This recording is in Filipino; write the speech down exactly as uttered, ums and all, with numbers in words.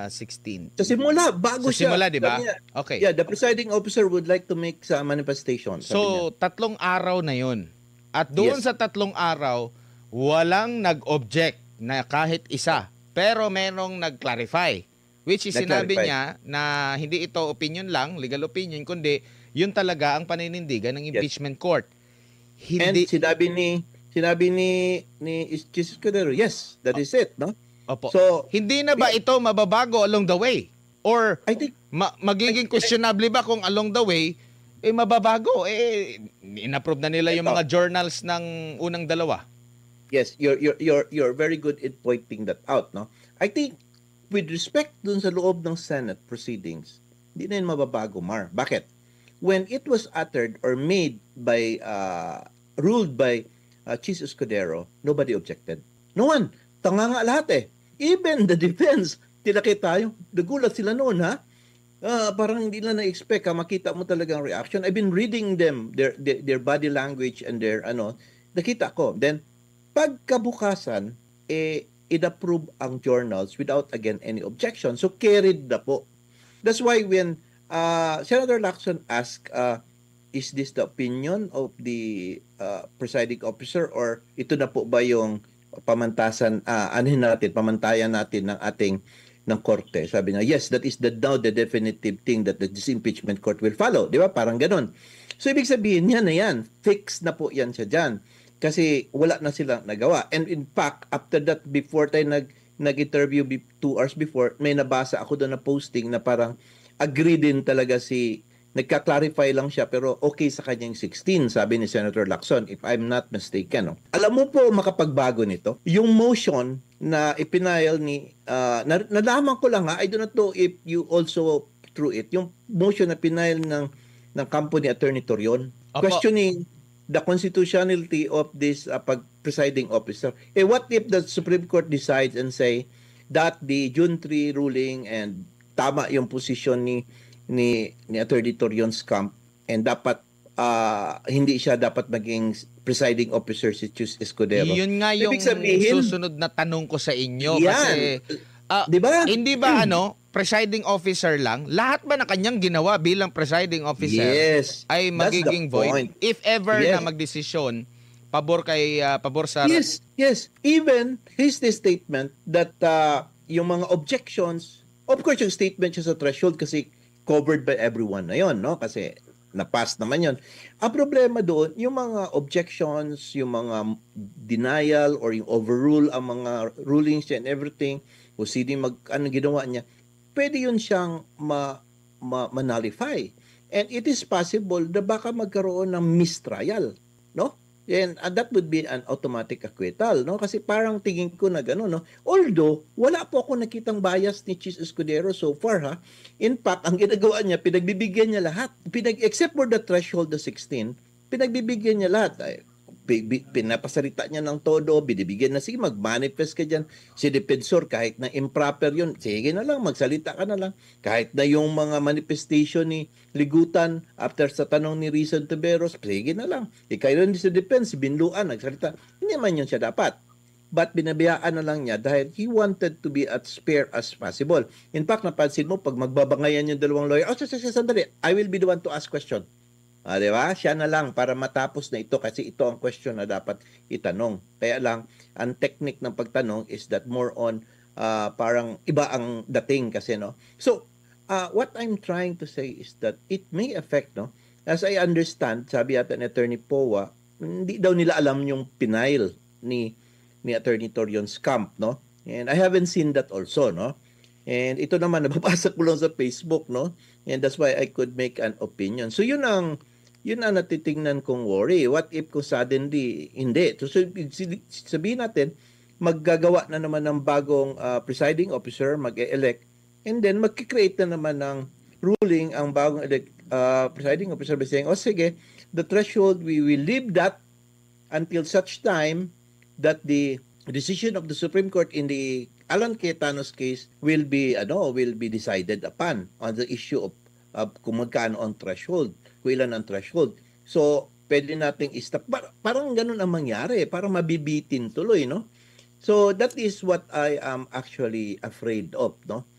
sixteen. Sa simula, bago Sa siya. simula, di ba? Sabi niya, Okay. Yeah, the presiding officer would like to make sa manifestation. Sabi niya. So, tatlong araw na yun. At doon Yes. sa tatlong araw, walang nag-object na kahit isa. Pero merong nag-clarify. Which is sinabi Nag-clarify. niya na hindi ito opinion lang, legal opinion, kundi yun talaga ang paninindigan ng Yes. impeachment court. And Hindi, sinabi ni sinabi ni ni Jesus Cordero, yes, that is it, no? opo. So, Hindi na ba ito mababago along the way? Or I think ma- magiging questionable ba kung along the way, eh mababago? Eh, inapprove na nila yung Ito. mga journals ng unang dalawa. yes, you're you're you're you're very good at pointing that out, no? I think with respect dun sa loob ng Senate proceedings, hindi na yun mababago, Mar. Bakit? When it was uttered or made by uh, ruled by uh, Chis Escudero, nobody objected. No one. Tanga nga lahat eh. Even the defense, tinakit tayo. Nagulat sila noon, ha? Ah, parang hindi na na-expect, ha? Makita mo talagang reaction. I've been reading them, their, their, their body language and their, ano, nakita ko. Then, pagkabukasan, eh, in-approve ang journals without, again, any objection. So, carried na po. That's why when uh, Senator Lacson asked, uh, is this the opinion of the uh, presiding officer or ito na po ba yung pamantasan, uh, anuhin natin, pamantayan natin ng ating ng korte? Sabi niya, yes, that is the now the definitive thing that the disimpeachment court will follow. Di ba? Parang ganun. So, ibig sabihin yan na yan. Fix na po yan siya dyan. Kasi wala na silang nagawa. And in fact, after that, before tayo nag, nag-interview two hours before, may nabasa ako doon na posting na parang agree din talaga si, nagka-clarify lang siya pero okay sa kanyang sixteen, sabi ni Senator Lacson, if I'm not mistaken. No? Alam mo po makapagbago nito, yung motion na ipinail ni, uh, na, nalaman ko lang ha, I do not know if you also through it, yung motion na pinail ng, ng kampo ni Attorney Torion, Opo. questioning the constitutionality of this uh, pag presiding officer. Eh, what if the Supreme Court decides and say that the June three ruling and tama yung position ni ni ni Attorney Torion's camp and dapat uh, hindi siya dapat maging presiding officer si Chus Escudero. Yun nga yung Ibig sabihin, susunod na tanong ko sa inyo. Yan. Kasi, ah, Di ba? hindi ba ano, presiding officer lang, lahat ba na kanyang ginawa bilang presiding officer Yes. ay That's the magiging void? point. If ever Yes. na magdesisyon, pabor kay, ah, pabor sa... Yes, yes. Even his statement that uh, yung mga objections, of course yung statement siya sa threshold kasi covered by everyone na yon, no? Kasi na-pass naman yon. Ang problema doon, yung mga objections, yung mga denial or yung overrule ang mga rulings and everything, o sino mag, ano ginawa niya, pwede yun siyang ma, ma, ma-nullify. And it is possible na baka magkaroon ng mistrial, no? And uh, that would be an automatic acquittal, no? Kasi parang tingin ko na gano'n, no? Although, wala po ako nakitang bias ni Chis Escudero so far, ha? In fact, ang ginagawa niya, pinagbibigyan niya lahat. Pinag, except for the threshold of sixteen, pinagbibigyan niya lahat. Ay, pi- pi- pinapasalita niya ng todo, binibigyan na, sige, mag-manifest ka dyan. Si defensor, kahit na improper yun, sige na lang, magsalita ka na lang. Kahit na yung mga manifestation ni Ligutan, after sa tanong ni Rizal Tiberos, sige na lang. Ikaw yun sa defense, si Binluan, nagsalita. Hindi man yun siya dapat. But binabiyaan na lang niya dahil he wanted to be as spare as possible. In fact, napansin mo, pag magbabangayan yung dalawang lawyer, oh, sandali, I will be the one to ask question. Ah, di ba? Siya na lang para matapos na ito kasi ito ang question na dapat itanong. Kaya lang, ang technique ng pagtanong is that more on uh, parang iba ang dating kasi, no? So, uh, what I'm trying to say is that it may affect, no? As I understand, sabi ata ni Attorney Powa, hindi daw nila alam yung pinail ni ni Attorney Torion's camp, no? And I haven't seen that also, no? And ito naman, nababasa ko lang sa Facebook, no? And that's why I could make an opinion. So, yun ang yun ang natitingnan kong worry. What if kung suddenly, hindi. So, sabihin natin, maggagawa na naman ng bagong uh, presiding officer, mag-e-elect, and then magkikreate na naman ng ruling ang bagong elect, uh, presiding officer by saying, oh sige, the threshold, we will leave that until such time that the decision of the Supreme Court in the Alan Cayetano's case will be ano will be decided upon on the issue of, of kung magkano ang threshold, kung ilan ang threshold. So, pwede nating i-stop. Parang ganun ang mangyari, parang mabibitin tuloy, no? So, that is what I am actually afraid of, no?